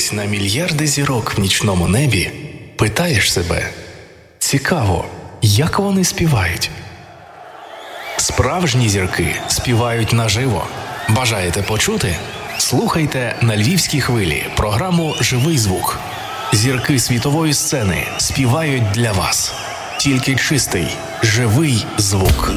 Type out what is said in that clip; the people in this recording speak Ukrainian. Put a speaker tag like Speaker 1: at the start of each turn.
Speaker 1: дивлячись на мільярди зірок в нічному небі, питаєш себе: цікаво, як вони співають? Справжні зірки співають наживо. Бажаєте почути? Слухайте на Львівській хвилі програму «Живий звук». Зірки світової сцени співають для вас. Тільки чистий, живий звук.